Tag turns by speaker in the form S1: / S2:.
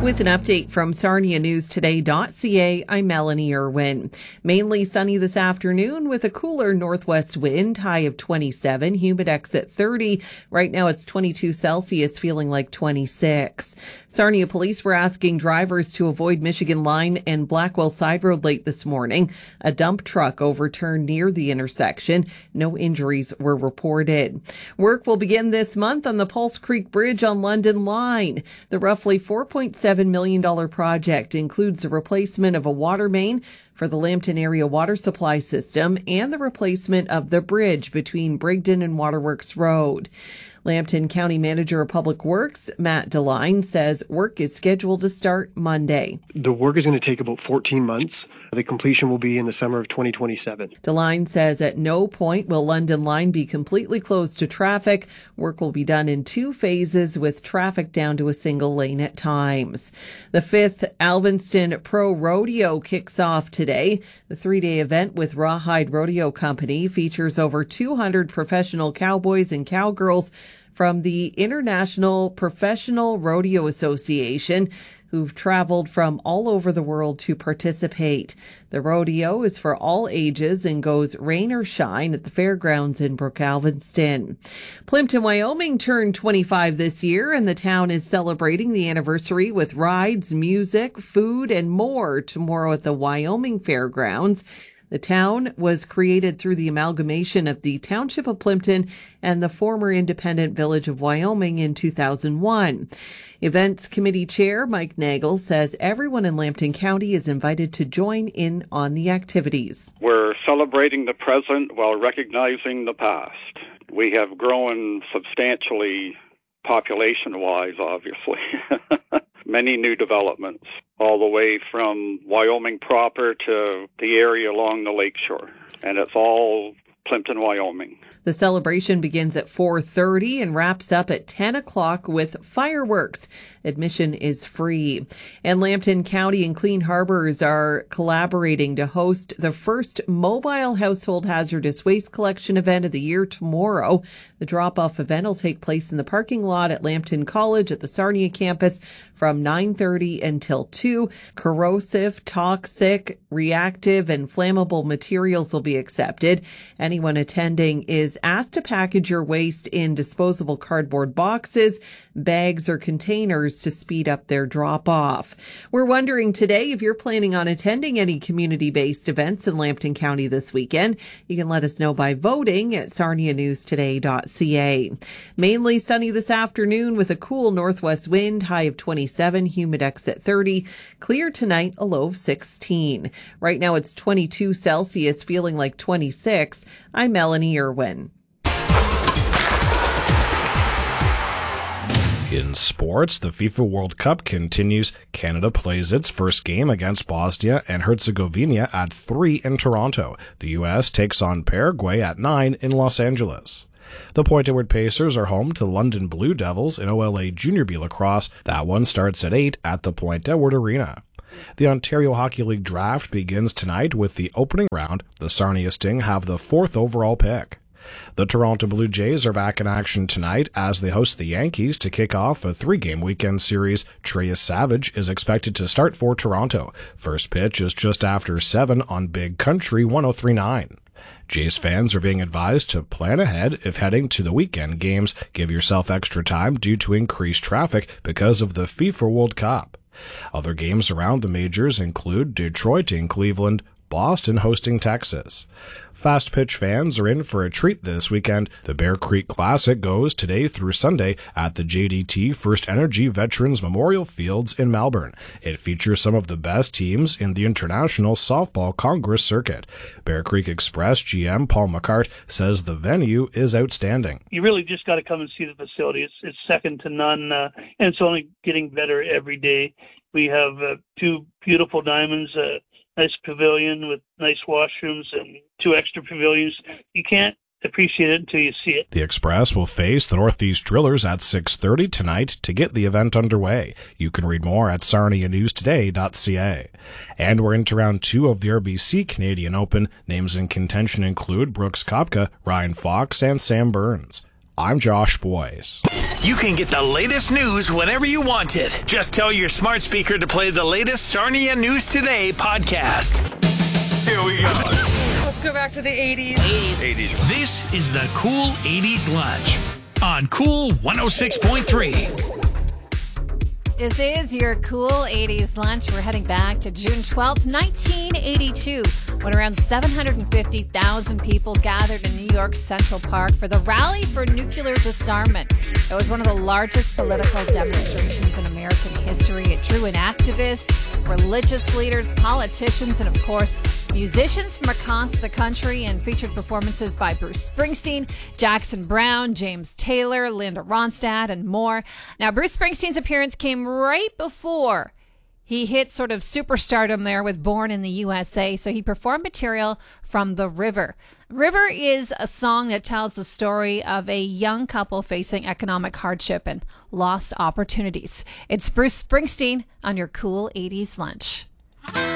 S1: With an update from SarniaNewsToday.ca, I'm Melanie Irwin. Mainly sunny this afternoon with a cooler northwest wind, high of 27, humidex at 30. Right now it's 22 Celsius, feeling like 26. Sarnia police were asking drivers to avoid Michigan Line and Blackwell Side Road late this morning. A dump truck overturned near the intersection. No injuries were reported. Work will begin this month on the Pulse Creek Bridge on London Line. The roughly $4.7 million project includes the replacement of a water main for the Lambton area water supply system and the replacement of the bridge between Brigden and Waterworks Road. Lambton County Manager of Public Works, Matt DeLine, says work is scheduled to start Monday.
S2: The work is going to take about 14 months. The completion will be in the summer of 2027.
S1: DeLine says at no point will London Line be completely closed to traffic. Work will be done in 2 phases with traffic down to a single lane at times. The 5th Alvinston Pro Rodeo kicks off today. The 3-day event with Rawhide Rodeo Company features over 200 professional cowboys and cowgirls from the International Professional Rodeo Association who've traveled from all over the world to participate. The rodeo is for all ages and goes rain or shine at the fairgrounds in Brook-Alvinston. Plimpton, Wyoming turned 25 this year, and the town is celebrating the anniversary with rides, music, food, and more tomorrow at the Wyoming Fairgrounds. The town was created through the amalgamation of the Township of Plimpton and the former independent village of Wyoming in 2001. Events Committee Chair Mike Nagel says everyone in Lambton County is invited to join in on the activities.
S3: We're celebrating the present while recognizing the past. We have grown substantially population-wise, obviously. Many new developments, all the way from Wyoming proper to the area along the lakeshore. And it's all Plimpton, Wyoming.
S1: The celebration begins at 4:30 and wraps up at 10 o'clock with fireworks. Admission is free. And Lambton County and Clean Harbors are collaborating to host the first mobile household hazardous waste collection event of the year tomorrow. The drop-off event will take place in the parking lot at Lambton College at the Sarnia campus from 9:30 until 2. Corrosive, toxic, reactive, and flammable materials will be accepted. Anyone attending is asked to package your waste in disposable cardboard boxes, bags, or containers to speed up their drop-off. We're wondering today if you're planning on attending any community-based events in Lambton County this weekend. You can let us know by voting at SarniaNewsToday.ca. Mainly sunny this afternoon with a cool northwest wind, high of 27, humidex at 30. Clear tonight, a low of 16. Right now it's 22 Celsius, feeling like 26. I'm Melanie Irwin.
S4: In sports, the FIFA World Cup continues. Canada plays its first game against Bosnia and Herzegovina at 3 in Toronto. The U.S. takes on Paraguay at 9 in Los Angeles. The Point Edward Pacers are home to London Blue Devils in OLA Junior B Lacrosse. That one starts at 8 at the Point Edward Arena. The Ontario Hockey League draft begins tonight with the opening round. The Sarnia Sting have the 4th overall pick. The Toronto Blue Jays are back in action tonight as they host the Yankees to kick off a 3-game weekend series. Treyas Savage is expected to start for Toronto. First pitch is just after 7 on Big Country 103.9. Jays fans are being advised to plan ahead if heading to the weekend games. Give yourself extra time due to increased traffic because of the FIFA World Cup. Other games around the majors include Detroit and Cleveland, Boston hosting Texas. Fast pitch fans are in for a treat this weekend. The Bear Creek Classic goes today through Sunday at the JDT First Energy Veterans Memorial Fields in Melbourne. It features some of the best teams in the International Softball Congress circuit. Bear Creek Express GM Paul McCart says the venue is outstanding.
S5: You really just got to come and see the facility. It's second to none, and it's only getting better every day. We have 2 beautiful diamonds, nice pavilion with nice washrooms and 2 extra pavilions. You can't appreciate it until you see it.
S4: The Express will face the Northeast Drillers at 6:30 tonight to get the event underway. You can read more at SarniaNewsToday.ca. And we're into round 2 of the RBC Canadian Open. Names in contention include Brooks Koepka, Ryan Fox, and Sam Burns. I'm Josh Boyce.
S6: you can get the latest news whenever you want it. Just tell your smart speaker to play the latest Sarnia News Today podcast. Here we go.
S7: Let's go back to the 80s.
S6: 80s.
S8: This is the Cool 80s Lunch on Cool 106.3.
S9: This is your Cool 80s Lunch. We're heading back to June 12th, 1982, when around 750,000 people gathered in New York's Central Park for the Rally for Nuclear Disarmament. It was one of the largest political demonstrations in American history. It drew in activists, religious leaders, politicians, and of course, musicians from across the country, and featured performances by Bruce Springsteen, Jackson Browne, James Taylor, Linda Ronstadt, and more. Now, Bruce Springsteen's appearance came right before he hit sort of superstardom there with Born in the USA, so he performed material from The River. River is a song that tells the story of a young couple facing economic hardship and lost opportunities. It's Bruce Springsteen on your Cool 80s Lunch.